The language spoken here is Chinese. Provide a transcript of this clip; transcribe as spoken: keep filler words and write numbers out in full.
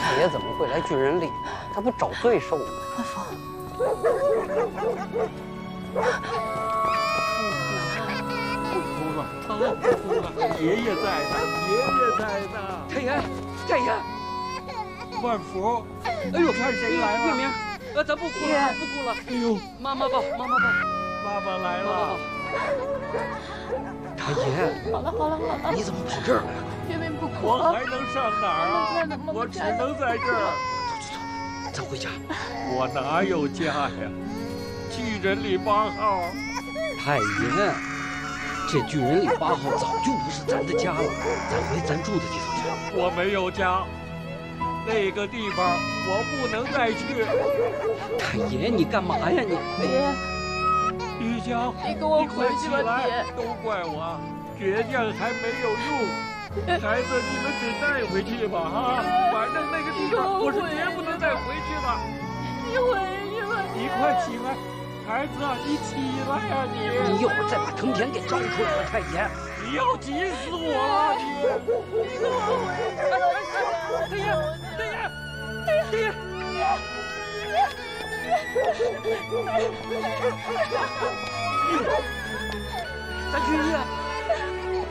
太爷怎么会来巨人里？他不找罪受吗？ 阿福， 哭了，啊，不哭了，爷爷在呢，爷爷在呢。 太爷，太爷， 万福， 哎呦， 看谁来了？ 月明，呃，咱不哭了，不哭了。 哎呦， 妈妈抱，妈妈抱， 妈妈来了。 太爷， 好了好了好了， 你怎么跑这儿来了？ 月明不哭我了。 还能上哪儿啊？我只能在这儿。 走走走，咱回家。 我哪有家呀？巨人里八号。 太爷，这巨人里八号早就不是咱的家了，咱回咱住的地方去。 我没有家，那个地方我不能再去。 太爷，你干嘛呀你？ 爹， 雨江， 你跟我你快回去吧， 起来！ 爹。 都怪我，倔强还没有用。孩子，你们只带回去吧，哈！反正那个地方我是绝不能再回去了。 你回去吧， 你快起来，孩子，你起来呀、啊！你你一会儿再把藤田给招出来了，太爷。 你要急死我了，你！ 你跟我回去吧， 太爷，太爷，太爷， 咱去医院。